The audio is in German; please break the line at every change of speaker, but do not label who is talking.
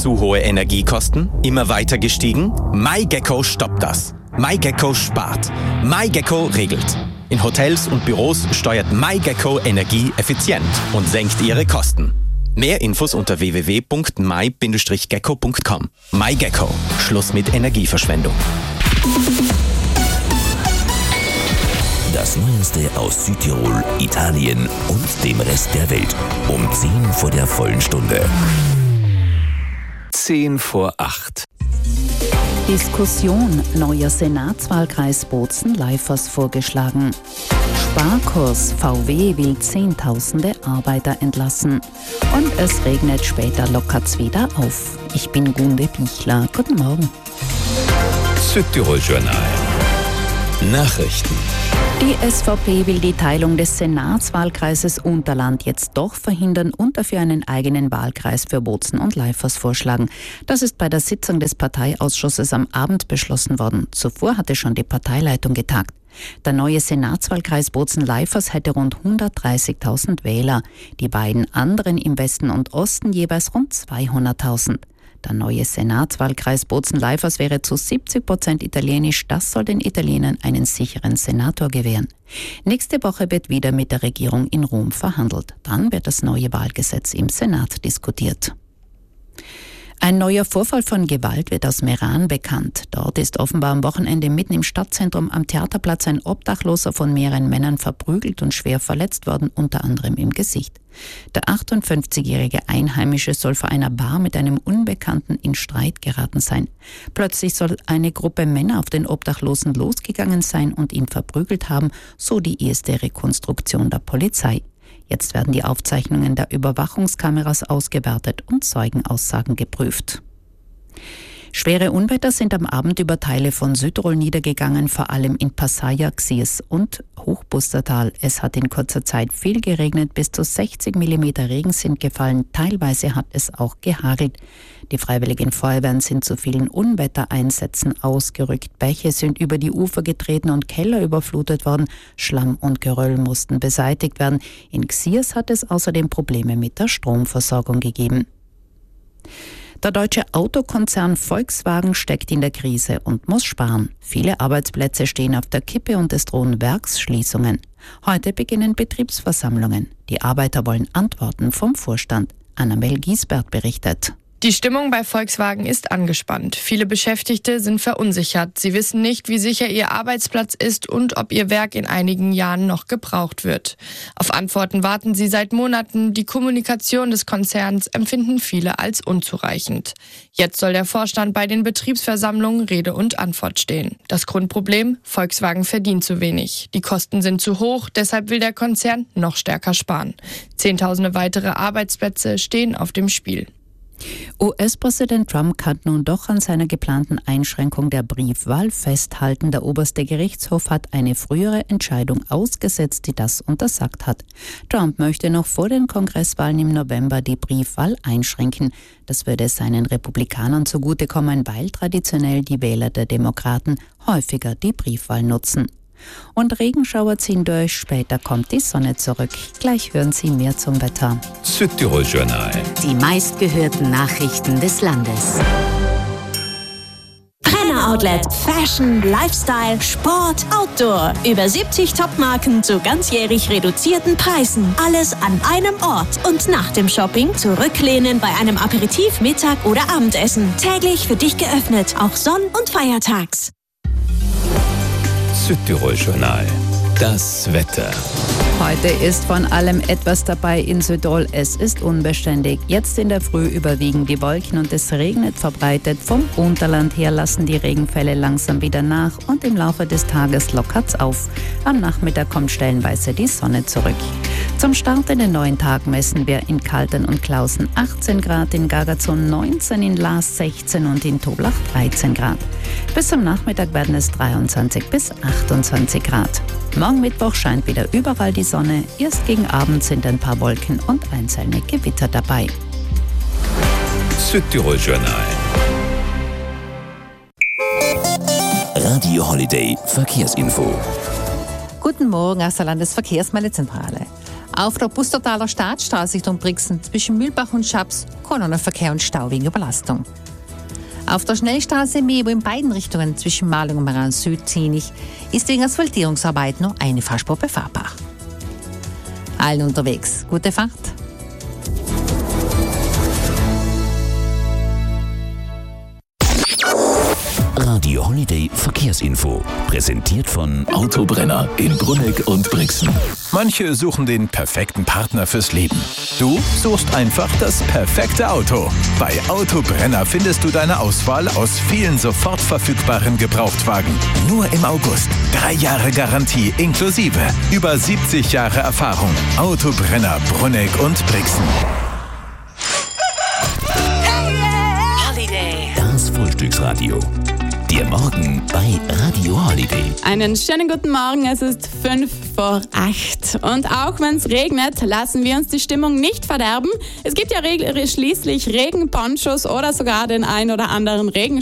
Zu hohe Energiekosten? Immer weiter gestiegen? MyGecko stoppt das. MyGecko spart. MyGecko regelt. In Hotels und Büros steuert MyGecko Energie effizient und senkt ihre Kosten. Mehr Infos unter www.my-gecko.com. MyGecko. Schluss mit Energieverschwendung.
Das Neueste aus Südtirol, Italien und dem Rest der Welt. Um 10 vor der vollen Stunde.
10 vor 8.
Diskussion. Neuer Senatswahlkreis Bozen-Leifers vorgeschlagen. Sparkurs. VW will Zehntausende Arbeiter entlassen. Und es regnet, später lockert's wieder auf. Ich bin Gunde Bichler. Guten Morgen.
Südtirol Journal. Nachrichten.
Die SVP will die Teilung des Senatswahlkreises Unterland jetzt doch verhindern und dafür einen eigenen Wahlkreis für Bozen und Leifers vorschlagen. Das ist bei der Sitzung des Parteiausschusses am Abend beschlossen worden. Zuvor hatte schon die Parteileitung getagt. Der neue Senatswahlkreis Bozen-Leifers hätte rund 130.000 Wähler. Die beiden anderen im Westen und Osten jeweils rund 200.000. Der neue Senatswahlkreis Bozen-Leifers wäre zu 70% italienisch. Das soll den Italienern einen sicheren Senator gewähren. Nächste Woche wird wieder mit der Regierung in Rom verhandelt. Dann wird das neue Wahlgesetz im Senat diskutiert. Ein neuer Vorfall von Gewalt wird aus Meran bekannt. Dort ist offenbar am Wochenende mitten im Stadtzentrum am Theaterplatz ein Obdachloser von mehreren Männern verprügelt und schwer verletzt worden, unter anderem im Gesicht. Der 58-jährige Einheimische soll vor einer Bar mit einem Unbekannten in Streit geraten sein. Plötzlich soll eine Gruppe Männer auf den Obdachlosen losgegangen sein und ihn verprügelt haben, so die erste Rekonstruktion der Polizei. Jetzt werden die Aufzeichnungen der Überwachungskameras ausgewertet und Zeugenaussagen geprüft. Schwere Unwetter sind am Abend über Teile von Südtirol niedergegangen, vor allem in Passaia, Xiers und Hochbustertal. Es hat in kurzer Zeit viel geregnet, bis zu 60 mm Regen sind gefallen, teilweise hat es auch gehagelt. Die Freiwilligen Feuerwehren sind zu vielen Unwettereinsätzen ausgerückt. Bäche sind über die Ufer getreten und Keller überflutet worden. Schlamm und Geröll mussten beseitigt werden. In Xiers hat es außerdem Probleme mit der Stromversorgung gegeben. Der deutsche Autokonzern Volkswagen steckt in der Krise und muss sparen. Viele Arbeitsplätze stehen auf der Kippe und es drohen Werksschließungen. Heute beginnen Betriebsversammlungen. Die Arbeiter wollen Antworten vom Vorstand. Annabel Giesbert berichtet.
Die Stimmung bei Volkswagen ist angespannt. Viele Beschäftigte sind verunsichert. Sie wissen nicht, wie sicher ihr Arbeitsplatz ist und ob ihr Werk in einigen Jahren noch gebraucht wird. Auf Antworten warten sie seit Monaten. Die Kommunikation des Konzerns empfinden viele als unzureichend. Jetzt soll der Vorstand bei den Betriebsversammlungen Rede und Antwort stehen. Das Grundproblem: Volkswagen verdient zu wenig. Die Kosten sind zu hoch, deshalb will der Konzern noch stärker sparen. Zehntausende weitere Arbeitsplätze stehen auf dem Spiel.
US-Präsident Trump kann nun doch an seiner geplanten Einschränkung der Briefwahl festhalten. Der oberste Gerichtshof hat eine frühere Entscheidung ausgesetzt, die das untersagt hat. Trump möchte noch vor den Kongresswahlen im November die Briefwahl einschränken. Das würde seinen Republikanern zugutekommen, weil traditionell die Wähler der Demokraten häufiger die Briefwahl nutzen. Und Regenschauer ziehen durch, später kommt die Sonne zurück. Gleich hören Sie mehr zum Wetter.
Südtirol Journal.
Die meistgehörten Nachrichten des Landes. Brenner Outlet. Fashion, Lifestyle, Sport, Outdoor. Über 70 Topmarken zu ganzjährig reduzierten Preisen. Alles an einem Ort. Und nach dem Shopping zurücklehnen bei einem Aperitif, Mittag oder Abendessen. Täglich für dich geöffnet, auch sonn- und feiertags.
Südtirol Journal. Das Wetter.
Heute ist von allem etwas dabei in Südtirol. Es ist unbeständig. Jetzt in der Früh überwiegen die Wolken und es regnet verbreitet. Vom Unterland her lassen die Regenfälle langsam wieder nach und im Laufe des Tages lockert's auf. Am Nachmittag kommt stellenweise die Sonne zurück. Zum Start in den neuen Tag messen wir in Kaltern und Klausen 18 Grad, in Gargazon 19, in Laas 16 und in Toblach 13 Grad. Bis zum Nachmittag werden es 23 bis 28 Grad. Morgen Mittwoch scheint wieder überall die Sonne. Erst gegen Abend sind ein paar Wolken und einzelne Gewitter dabei.
Südtirol Journal.
Radio Holiday Verkehrsinfo.
Guten Morgen aus der Landesverkehrsmeldezentrale. Auf der Pustertaler Staatsstraße Richtung Brixen zwischen Mühlbach und Schaps Kolonnenverkehr und Stau wegen Überlastung. Auf der Schnellstraße Mebo in beiden Richtungen zwischen Malung und Meran Süd Zienig ist wegen Asphaltierungsarbeit nur eine Fahrspur befahrbar. Allen unterwegs, gute Fahrt!
Radio Holiday Verkehrsinfo. Präsentiert von
Autobrenner in Brunegg und Brixen.
Manche suchen den perfekten Partner fürs Leben. Du suchst einfach das perfekte Auto. Bei Autobrenner findest du deine Auswahl aus vielen sofort verfügbaren Gebrauchtwagen. Nur im August. 3 Jahre Garantie inklusive. Über 70 Jahre Erfahrung. Autobrenner Brunegg und Brixen.
Das Frühstücksradio. Der Morgen bei Radio Holiday.
Einen schönen guten Morgen, es ist 7:55. Und auch wenn es regnet, lassen wir uns die Stimmung nicht verderben. Es gibt ja schließlich Regenponchos oder sogar den ein oder anderen Regenschirm.